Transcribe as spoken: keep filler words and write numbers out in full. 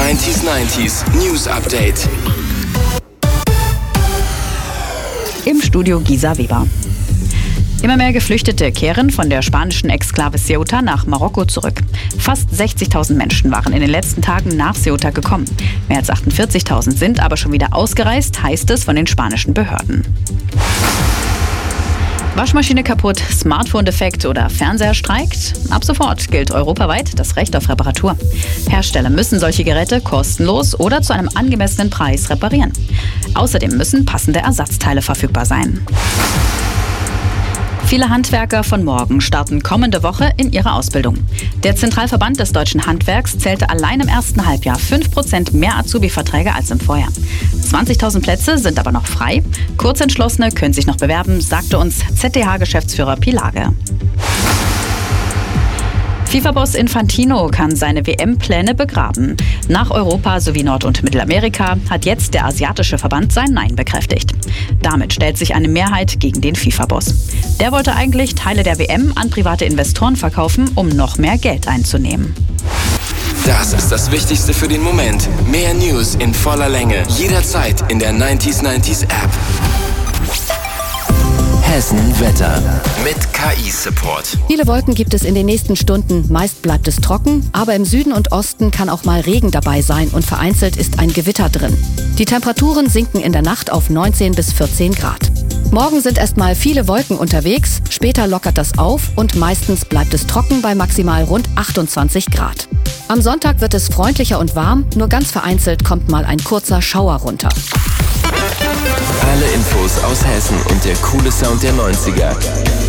neunzig neunzig News Update. Im Studio Gisa Weber. Immer mehr Geflüchtete kehren von der spanischen Exklave Ceuta nach Marokko zurück. Fast sechzigtausend Menschen waren in den letzten Tagen nach Ceuta gekommen. Mehr als achtundvierzigtausend sind aber schon wieder ausgereist, heißt es von den spanischen Behörden. Waschmaschine kaputt, Smartphone defekt oder Fernseher streikt? Ab sofort gilt europaweit das Recht auf Reparatur. Hersteller müssen solche Geräte kostenlos oder zu einem angemessenen Preis reparieren. Außerdem müssen passende Ersatzteile verfügbar sein. Viele Handwerker von morgen starten kommende Woche in ihre Ausbildung. Der Zentralverband des deutschen Handwerks zählte allein im ersten Halbjahr fünf Prozent mehr Azubi-Verträge als im Vorjahr. zwanzigtausend Plätze sind aber noch frei. Kurzentschlossene können sich noch bewerben, sagte uns Z D H-Geschäftsführer Pilage. FIFA-Boss Infantino kann seine W M-Pläne begraben. Nach Europa sowie Nord- und Mittelamerika hat jetzt der asiatische Verband sein Nein bekräftigt. Damit stellt sich eine Mehrheit gegen den FIFA-Boss. Der wollte eigentlich Teile der W M an private Investoren verkaufen, um noch mehr Geld einzunehmen. Das ist das Wichtigste für den Moment. Mehr News in voller Länge. Jederzeit in der neunzig neunzig App. Hessen Wetter mit K I-Support. Viele Wolken gibt es in den nächsten Stunden. Meist bleibt es trocken, aber im Süden und Osten kann auch mal Regen dabei sein und vereinzelt ist ein Gewitter drin. Die Temperaturen sinken in der Nacht auf neunzehn bis vierzehn Grad. Morgen sind erstmal viele Wolken unterwegs, später lockert das auf und meistens bleibt es trocken bei maximal rund achtundzwanzig Grad. Am Sonntag wird es freundlicher und warm, nur ganz vereinzelt kommt mal ein kurzer Schauer runter. Alle Infos aus Hessen und der coole Sound der neunziger.